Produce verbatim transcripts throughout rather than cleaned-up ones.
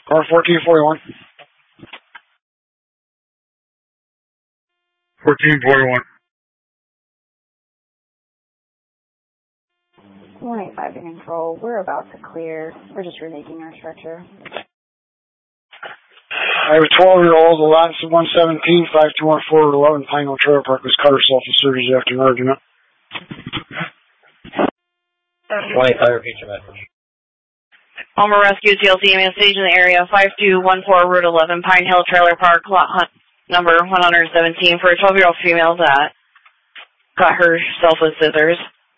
Car fourteen forty-one. fourteen forty-one. one eighty-five to control. We're about to clear. We're just remaking our structure. I have a twelve-year-old, the last of one seventeen, five two one four eleven Pine Hill Trailer Park was cut herself in surgery after an argument. one eighty-five, repeat your message. Homer Rescue T L C ambulance station in the area, five two one four Route eleven, Pine Hill Trailer Park, lot hunt number one seventeen, for a twelve-year-old female that got herself with scissors.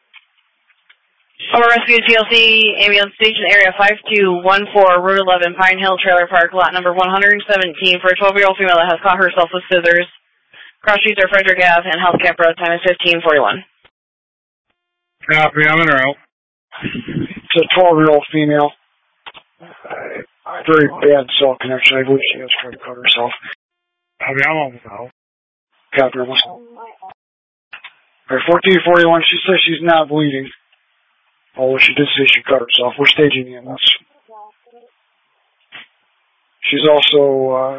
Homer Rescue T L C ambulance station area, five two one four Route eleven, Pine Hill Trailer Park, lot number one seventeen, for a twelve-year-old female that has caught herself with scissors. Cross streets are Frederick Avenue and Health Camp Road, time is fifteen forty-one. Copy, I'm in route. It's a twelve-year-old female. Uh, very bad cell connection. I believe she has tried to cut herself. Copy, I'm on now. Copy, I'm listening. Alright, fourteen forty-one, she says she's not bleeding. Although she did say she cut herself. We're staging the ambulance. She's also, uh,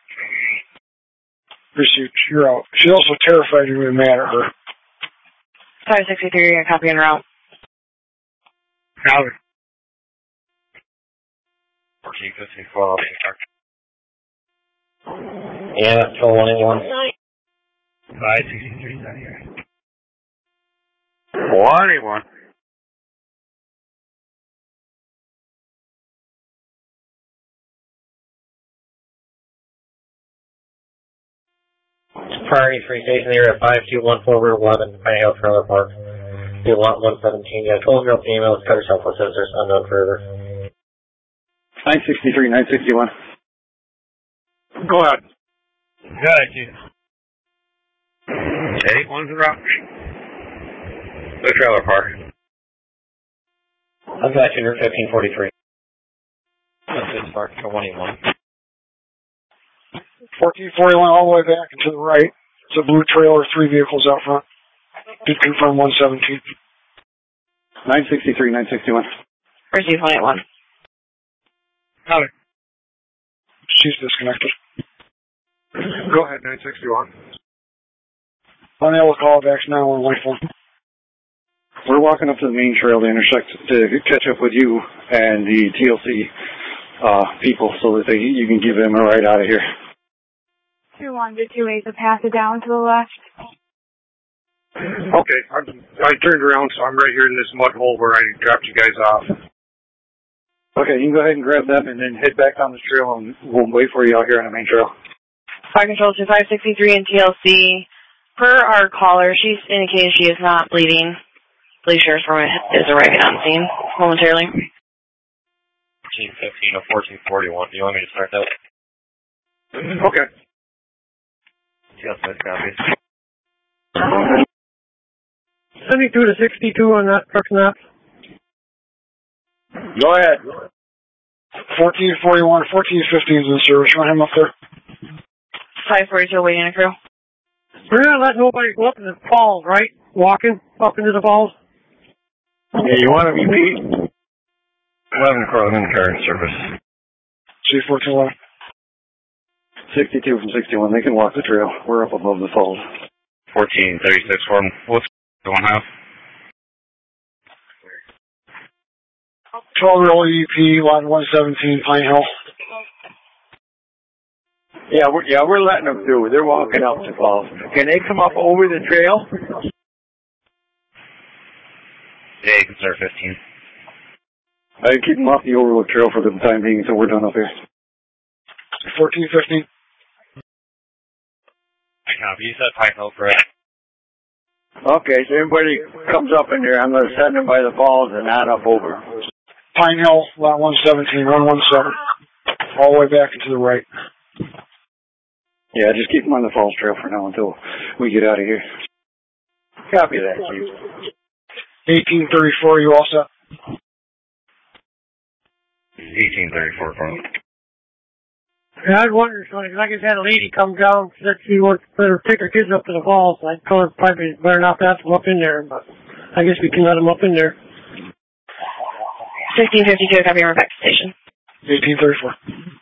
received, you're out. She's also terrified you're going to be mad at her. five sixty-three, a copy en route. Copy. fourteen fifty-four, yeah, twelve one eighty-one. five sixty-three, down here. one eighty-one. Priority three station area, five two one four Route eleven, Pine Hill Trailer Park. Do lot one seventeen, yeah, twelve-year-old female with cut herself with scissors, unknown further. nine sixty-three, nine sixty-one. Go ahead. Got it, Jesus. eight one's in route. The trailer park. I've got you, fifteen forty-three. That's it, Spark, one eighty-one. fourteen forty-one all the way back and to the right. It's a blue trailer, three vehicles out front. Did confirm one seventeen. nine sixty-three, nine sixty-one. Receive one eighty-one. Got it. She's disconnected. Go ahead, nine sixty-one. Unable to call back now on life one. We're walking up to the main trail to intersect to catch up with you and the T L C uh, people so that they, you can give them a ride out of here. two one to two eight to pass it down to the left. Okay, I'm, I turned around, so I'm right here in this mud hole where I dropped you guys off. Okay, you can go ahead and grab them and then head back down this trail, and we'll wait for you out here on the main trail. Fire Control to five sixty-three and T L C. Per our caller, she's indicated she is not bleeding. Police sheriff's permit is arriving on scene momentarily. fourteen fifteen or fourteen forty-one. Do you want me to start that? Okay. Yes, that's copy. seventy-two to sixty-two on that truck map. Go ahead. fourteen forty-one, fourteen fifteen is in service. You want him up there? five forty-two waiting a crew. We're not letting nobody go up in the falls, right? Walking up into the falls. Yeah, you want to repeat? eleven Carl in current service. C fourteen eleven. sixty-two from sixty-one. They can walk the trail. We're up above the falls. fourteen thirty-six from what's going on? twelve-year-old E P, line one seventeen, Pine Hill. Yeah, we're, yeah, we're letting them through. They're walking up the falls. Can they come up over the trail? Yeah, you can start fifteen. I keep them off the Overlook Trail for the time being until we're done up here. fourteen fifteen. Copy. You said Pine Hill, correct? Okay, so everybody comes up in there. I'm going to send them by the falls and not up over. Pine Hill, lot one seventeen, one one seven. All the way back and to the right. Yeah, just keep them on the falls trail for now until we get out of here. Copy that, Chief. eighteen thirty-four, you all set? eighteen thirty-four, Carl. Yeah, I'd wonder, Sonny, because I just had a lady come down, said she wants to let her take her kids up to the falls. I told her probably better not to have them up in there, but I guess we can let them up in there. fifteen fifty-two, copy, we're back to station. eighteen thirty-four.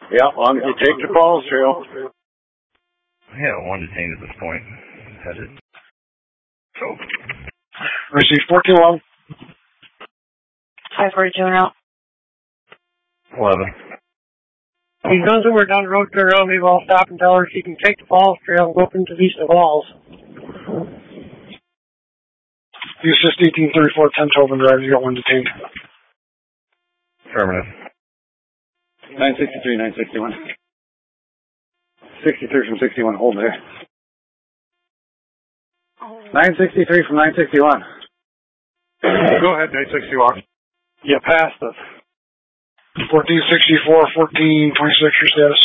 Yeah, well, you take the Falls Trail. Yeah, one detained at this point. Headed. So. Receive fourteen one. five forty-two and out. eleven. He's going somewhere down the road, turn around, maybe I'll stop and tell her she can take the Falls Trail and go up into the east of the Falls. You assist eighteen thirty-four, ten Tobin Drive, you got one detained. Affirmative. nine sixty-three, nine sixty-one. sixty-three from sixty-one, hold there. nine sixty-three from nine sixty-one. Go ahead, nine sixty-one. You passed us. fourteen sixty-four, fourteen twenty-six, your status.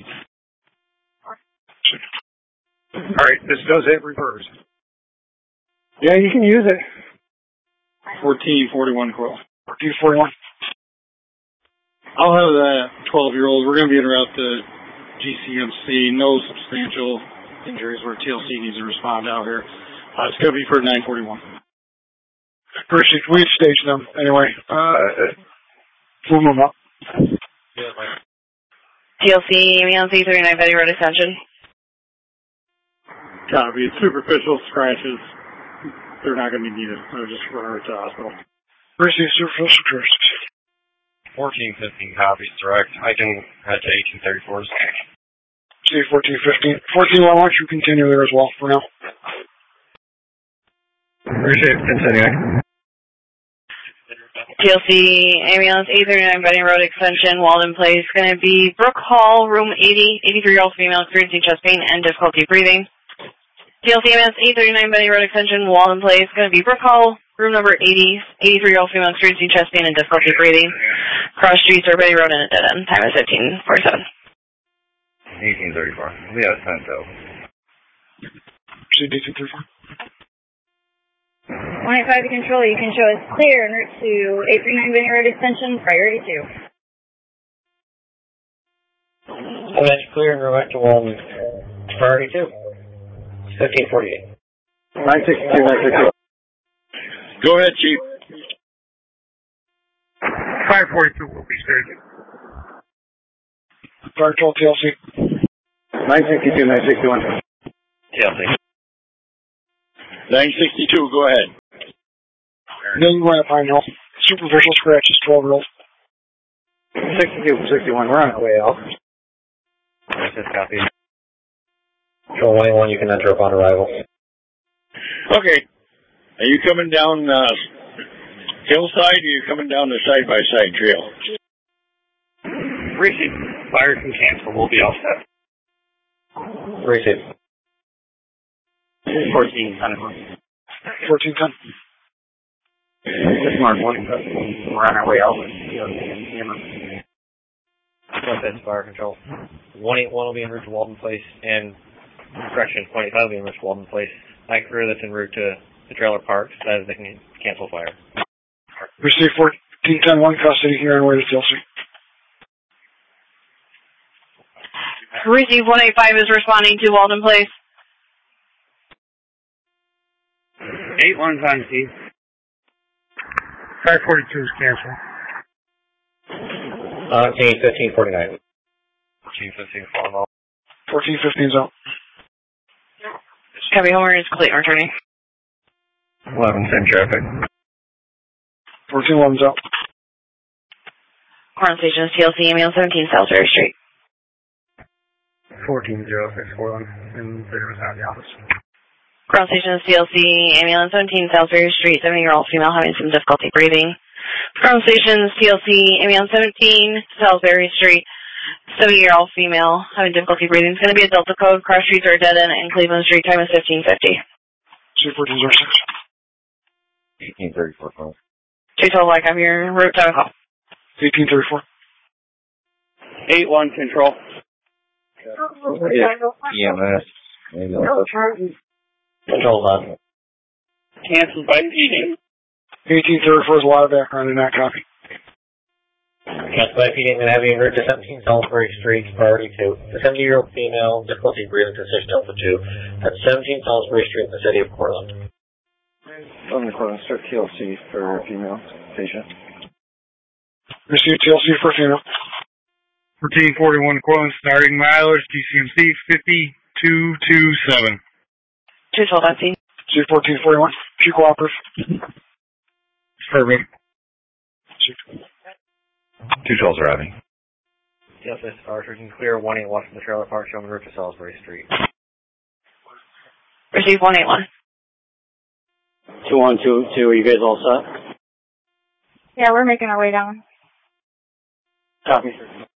Alright, this does have reverse. Yeah, you can use it. fourteen forty-one, Quill. fourteen forty-one. I'll have the twelve-year-old. We're going to be en route to G C M C. No substantial injuries where T L C needs to respond out here. Uh, it's going to be for nine forty-one. Appreciate we stage them anyway. Uh, we'll move up. T L C, ambulance E thirty-nine, Betty Road Extension. Copy. It's superficial scratches. They're not going to be needed. They're just run her to the hospital. Receive superficial scratches. fourteen fifteen copies direct. I can head to eighteen thirty-four. See fourteen fifteen. fourteen one, why don't you continue there as well for now? Appreciate it. Continuing. T L C, ambulance eight thirty-nine, Betty Road Extension, Walden Place. Going to be Brooke Hall, room eighty, eighty-three-year-old female experiencing chest pain and difficulty breathing. T L C, ambulance eight thirty-nine, Betty Road Extension, Walden Place. Going to be Brooke Hall, room number eighty, eighty-three-year-old female experiencing chest pain and difficulty breathing. Cross streets or Betty Road in a dead end. Time is fifteen forty-seven. eighteen thirty-four. We have ten though. See eighteen thirty-four. one eighty-five to control, you can show us clear en route to eight thirty-nine Vinny Road Extension, priority two. And that's clear and we're back to one, priority two. fifteen forty-eight. nine sixty-two, nine sixty-two. Go ahead, Chief. five forty-two will be staged. Fire control T L C. nine sixty-two, nine sixty-one. T L C. nine sixty-two, go ahead. Then you went up Pine Hill. Superficial scratches, twelve year old. sixty-two from sixty-one. We're on our way out. Just copy. Control one one, you can enter upon arrival. Okay. Are you coming down uh, hillside or are you coming down the side-by-side trail? Receive. Fire can cancel. We'll be all set. Receive. fourteen ten. fourteen ten. Just mark one. We're on our way out. That's fire control. one eighty-one will be en route to Walden Place, and correction, one eighty-five will be en route to Walden Place. My crew that's en route to the trailer park says they can cancel fire. Receive fourteen ten, one custody here on way to T L C. Receive one eighty-five is responding to Walden Place. eight one's on T. five forty-two is canceled. Uh, fifteen forty-nine. fourteen fifteen, formal. fourteen fifteen's out. Copy, Homer is Clayton returning. eleven ten traffic. fourteen eleven's out. Corn Station is T L C, ambulance seventeen, Salisbury Street. fourteen zero six four one, and there was out of the office. Crown Station is T L C, ambulance seventeen, Salisbury Street, seventy-year-old female having some difficulty breathing. Crown Station is T L C, ambulance seventeen, Salisbury Street, seventy-year-old female having difficulty breathing. It's going to be a Delta code. Cross streets are dead end, and Cleveland Street time is fifteen fifty. See fourteen zero six. eighteen thirty-four, phone. Two total like I'm your route time call. eighteen thirty-four. eight one control. Yeah. E M S. Control on. Canceled by feeding. eighteen thirty-four is a lot of background in that copy. Cancel by feeding and having en route to seventeen Salisbury Street, priority two. The seventy-year-old female, difficulty breathing to six Delta two. At seventeen Salisbury Street in the city of Portland. I'm going to start T L C for female patient. Receive T L C for female. fourteen forty-one Quillen, starting mileage, G C M C fifty-two twenty-seven. two twelve F T. C fourteen forty-one, Q cooperative. Perfect. two twelve's arriving. Yes, this is Archer. You can clear one eight one from the trailer park, showing route to Salisbury Street. Receive one eight one. two one two two, are you guys all set? Yeah, we're making our way down. Copy.